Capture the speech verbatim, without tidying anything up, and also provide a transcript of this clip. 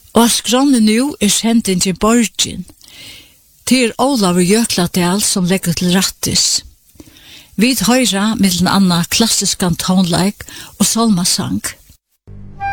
Og skrånne nu er sendin til Borgin. Til Olav Jökladal som legger til rattis. Vi høyra mellom anna klassisk tonleik og salmasang.